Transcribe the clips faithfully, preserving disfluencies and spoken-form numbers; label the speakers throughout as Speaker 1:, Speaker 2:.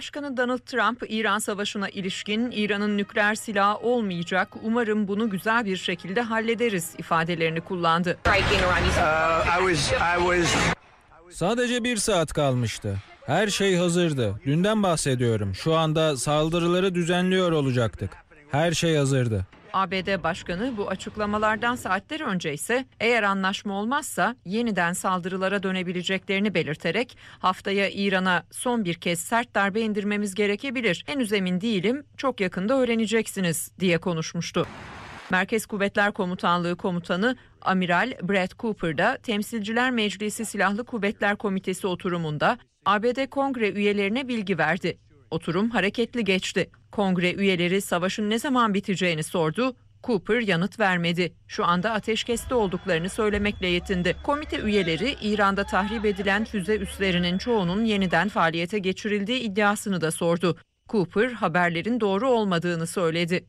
Speaker 1: Başkanı Donald Trump, İran Savaşı'na ilişkin "İran'ın nükleer silahı olmayacak, umarım bunu güzel bir şekilde hallederiz" ifadelerini kullandı.
Speaker 2: Sadece bir saat kalmıştı. Her şey hazırdı. Dünden bahsediyorum. Şu anda saldırıları düzenliyor olacaktık. Her şey hazırdı.
Speaker 1: A B D Başkanı bu açıklamalardan saatler önce ise eğer anlaşma olmazsa yeniden saldırılara dönebileceklerini belirterek haftaya İran'a son bir kez sert darbe indirmemiz gerekebilir. Henüz emin değilim, çok yakında öğreneceksiniz diye konuşmuştu. Merkez Kuvvetler Komutanlığı Komutanı Amiral Brett Cooper da Temsilciler Meclisi Silahlı Kuvvetler Komitesi oturumunda A B D Kongre üyelerine bilgi verdi. Oturum hareketli geçti. Kongre üyeleri savaşın ne zaman biteceğini sordu. Cooper yanıt vermedi. Şu anda ateşkeste olduklarını söylemekle yetindi. Komite üyeleri İran'da tahrip edilen füze üslerinin çoğunun yeniden faaliyete geçirildiği iddiasını da sordu. Cooper haberlerin doğru olmadığını söyledi.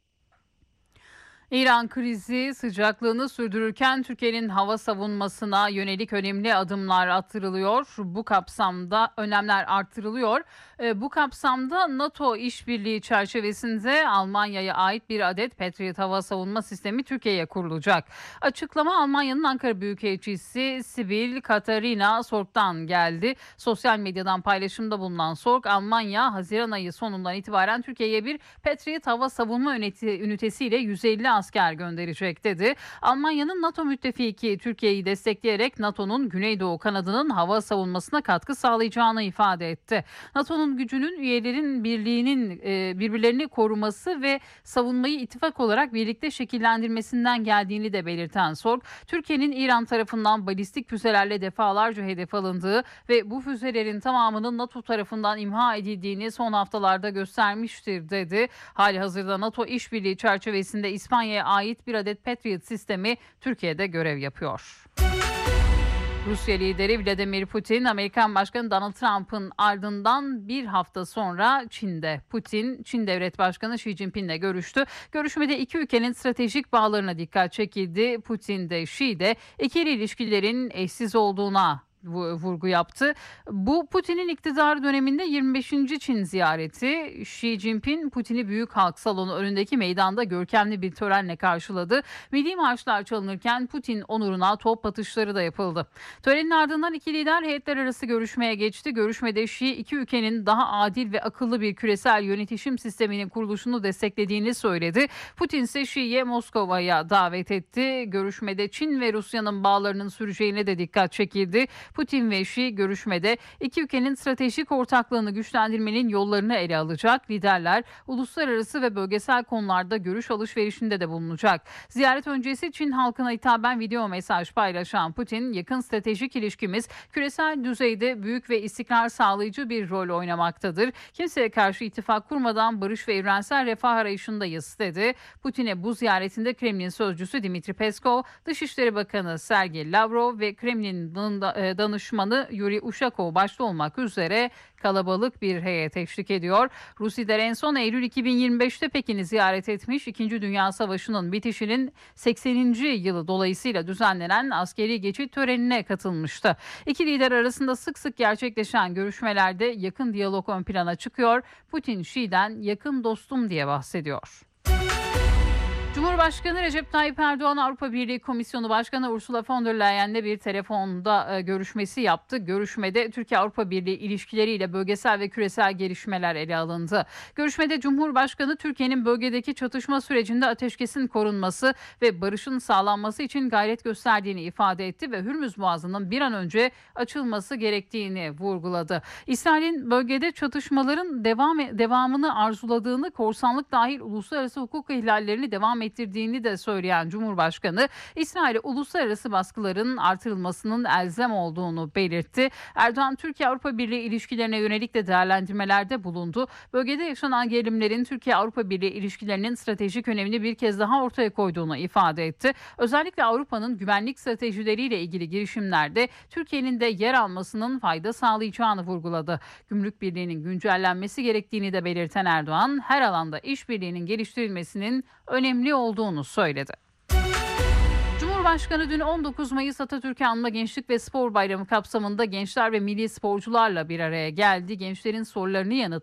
Speaker 3: İran krizi sıcaklığını sürdürürken Türkiye'nin hava savunmasına yönelik önemli adımlar attırılıyor. Bu kapsamda önlemler artırılıyor. Bu kapsamda NATO işbirliği çerçevesinde Almanya'ya ait bir adet Patriot hava savunma sistemi Türkiye'ye kurulacak. Açıklama Almanya'nın Ankara Büyükelçisi Sibyl Katharina Sorg'dan geldi. Sosyal medyadan paylaşımda bulunan Sorg, Almanya Haziran ayı sonundan itibaren Türkiye'ye bir Patriot hava savunma ünitesiyle yüz elli asker gönderecek dedi. Almanya'nın NATO müttefiki Türkiye'yi destekleyerek NATO'nun Güneydoğu kanadının hava savunmasına katkı sağlayacağını ifade etti. NATO'nun gücünün üyelerin birliğinin e, birbirlerini koruması ve savunmayı ittifak olarak birlikte şekillendirmesinden geldiğini de belirten Sorg, Türkiye'nin İran tarafından balistik füzelerle defalarca hedef alındığı ve bu füzelerin tamamının NATO tarafından imha edildiğini son haftalarda göstermiştir dedi. Halihazırda NATO işbirliği çerçevesinde İspanya'ya ait bir adet Patriot sistemi Türkiye'de görev yapıyor. Rusya lideri Vladimir Putin, Amerikan Başkanı Donald Trump'ın ardından bir hafta sonra Çin'de. Putin, Çin Devlet Başkanı Xi Jinping'le görüştü. Görüşmede iki ülkenin stratejik bağlarına dikkat çekildi. Putin de Xi de ikili ilişkilerin eşsiz olduğuna vurgu yaptı. Bu Putin'in iktidar döneminde yirmi beşinci Çin ziyareti. Xi Jinping Putin'i Büyük Halk Salonu önündeki meydanda görkemli bir törenle karşıladı. Milli marşlar çalınırken Putin onuruna top atışları da yapıldı. Törenin ardından iki lider heyetler arası görüşmeye geçti. Görüşmede Xi iki ülkenin daha adil ve akıllı bir küresel yönetişim sisteminin kuruluşunu desteklediğini söyledi. Putin ise Xi'ye Moskova'ya davet etti. Görüşmede Çin ve Rusya'nın bağlarının süreceğine de dikkat çekildi. Putin ve Xi görüşmede iki ülkenin stratejik ortaklığını güçlendirmenin yollarını ele alacak. Liderler uluslararası ve bölgesel konularda görüş alışverişinde de bulunacak. Ziyaret öncesi Çin halkına hitaben video mesaj paylaşan Putin, yakın stratejik ilişkimiz küresel düzeyde büyük ve istikrar sağlayıcı bir rol oynamaktadır. Kimseye karşı ittifak kurmadan barış ve evrensel refah arayışındayız dedi. Putin'e bu ziyaretinde Kremlin sözcüsü Dmitri Peskov, Dışişleri Bakanı Sergey Lavrov ve Kremlin danışmanı Yuri Ushakov başta olmak üzere kalabalık bir heyet eşlik ediyor. Rus lider en son Eylül iki bin yirmi beşte Pekin'i ziyaret etmiş. İkinci Dünya Savaşı'nın bitişinin sekseninci yılı dolayısıyla düzenlenen askeri geçit törenine katılmıştı. İki lider arasında sık sık gerçekleşen görüşmelerde yakın diyalog ön plana çıkıyor. Putin Xi'den yakın dostum diye bahsediyor. Cumhurbaşkanı Recep Tayyip Erdoğan Avrupa Birliği Komisyonu Başkanı Ursula von der Leyen'le bir telefonda görüşmesi yaptı. Görüşmede Türkiye-Avrupa Birliği ilişkileriyle bölgesel ve küresel gelişmeler ele alındı. Görüşmede Cumhurbaşkanı Türkiye'nin bölgedeki çatışma sürecinde ateşkesin korunması ve barışın sağlanması için gayret gösterdiğini ifade etti ve Hürmüz Boğazı'nın bir an önce açılması gerektiğini vurguladı. İsrail'in bölgede çatışmaların devam devamını arzuladığını, korsanlık dahil uluslararası hukuk ihlallerini devam ettirdiğini de söyleyen Cumhurbaşkanı, İsrail'e uluslararası baskıların artırılmasının elzem olduğunu belirtti. Erdoğan, Türkiye-Avrupa Birliği ilişkilerine yönelik de değerlendirmelerde bulundu. Bölgede yaşanan gerilimlerin Türkiye-Avrupa Birliği ilişkilerinin stratejik önemini bir kez daha ortaya koyduğunu ifade etti. Özellikle Avrupa'nın güvenlik stratejileriyle ilgili girişimlerde Türkiye'nin de yer almasının fayda sağlayacağını vurguladı. Gümrük Birliği'nin güncellenmesi gerektiğini de belirten Erdoğan, her alanda işbirliğinin geliştirilmesinin önemli olduğunu söyledi. Cumhurbaşkanı dün on dokuz Mayıs Atatürk'ü anma Gençlik ve Spor Bayramı kapsamında gençler ve milli sporcularla bir araya geldi. Gençlerin sorularını yanıtladı.